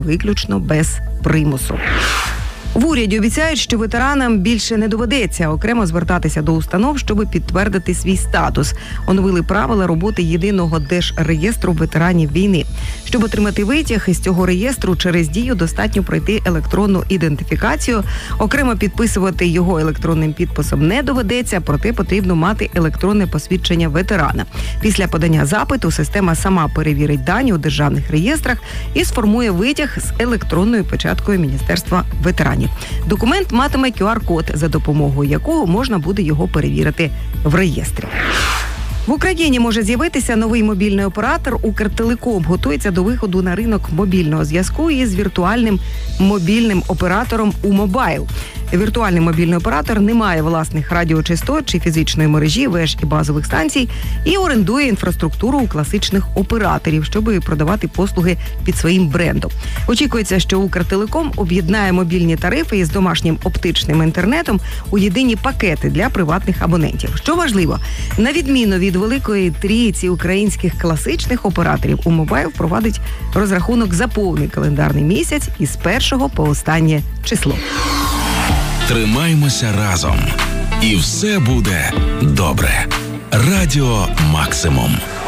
виключно без примусу. В уряді обіцяють, що ветеранам більше не доведеться окремо звертатися до установ, щоб підтвердити свій статус. Оновили правила роботи єдиного держреєстру ветеранів війни. Щоб отримати витяг із цього реєстру, через Дію достатньо пройти електронну ідентифікацію. Окремо підписувати його електронним підписом не доведеться, проте потрібно мати електронне посвідчення ветерана. Після подання запиту система сама перевірить дані у державних реєстрах і сформує витяг з електронною печаткою Міністерства ветеранів. Документ матиме QR-код, за допомогою якого можна буде його перевірити в реєстрі. В Україні може з'явитися новий мобільний оператор. Укртелеком готується до виходу на ринок мобільного зв'язку із віртуальним мобільним оператором «Умобайл». Віртуальний мобільний оператор не має власних радіочастот чи фізичної мережі, веж і базових станцій і орендує інфраструктуру у класичних операторів, щоб продавати послуги під своїм брендом. Очікується, що Укртелеком об'єднає мобільні тарифи із домашнім оптичним інтернетом у єдині пакети для приватних абонентів. Що важливо, на відміну від великої трійці українських класичних операторів, «Умобайл» впровадить розрахунок за повний календарний місяць із 1 по останнє число. Тримаймося разом. І все буде добре. Радіо Максимум.